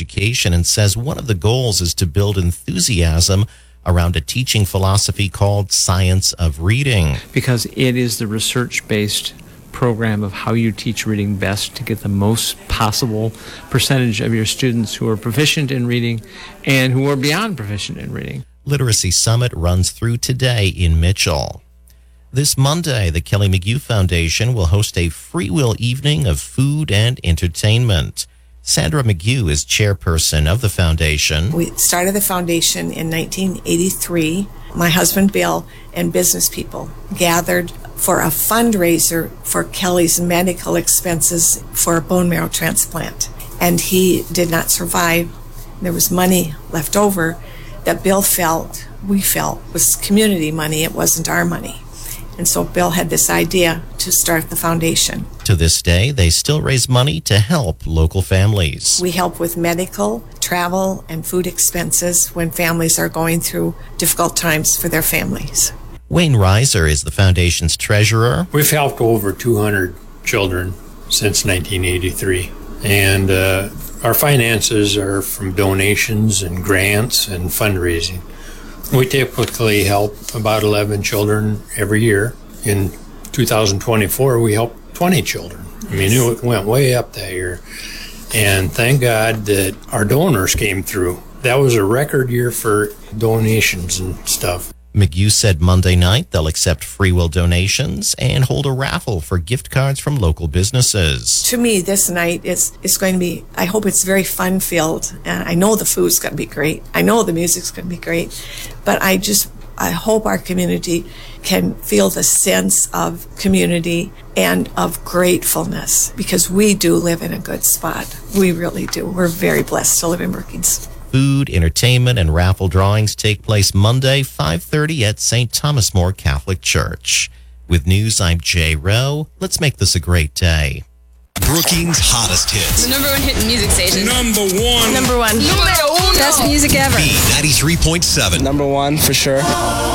education and says one of the goals is to build enthusiasm around a teaching philosophy called Science of Reading. Because it is the research-based program of how you teach reading best to get the most possible percentage of your students who are proficient in reading and who are beyond proficient in reading. Literacy Summit runs through today in Mitchell. This Monday, the Kelly McGue Foundation will host a free will evening of food and entertainment. Sandra McGue is chairperson of the foundation. We started the foundation in 1983. My husband Bill and business people gathered for a fundraiser for Kelly's medical expenses for a bone marrow transplant. And he did not survive. There was money left over that we felt was community money. It wasn't our money. And so Bill had this idea to start the foundation. To this day, they still raise money to help local families. We help with medical, travel, and food expenses when families are going through difficult times for their families. Wayne Reiser is the foundation's treasurer. We've helped over 200 children since 1983. And our finances are from donations and grants and fundraising. We typically help about 11 children every year. In 2024, we helped 20 children. I mean, it went way up that year. And thank God that our donors came through. That was a record year for donations and stuff. McGue said Monday night they'll accept free will donations and hold a raffle for gift cards from local businesses. To me, this night is going to be, I hope it's very fun-filled. And I know the food's going to be great. I know the music's going to be great. But I hope our community can feel the sense of community and of gratefulness, because we do live in a good spot. We really do. We're very blessed to live in Brookings. Food, entertainment, and raffle drawings take place Monday, 5:30 at St. Thomas More Catholic Church. With news, I'm Jay Rowe. Let's make this a great day. Brookings' hottest hits. The #1 hit music station. Number one. Number one. Best music ever. B93.7. #1 for sure.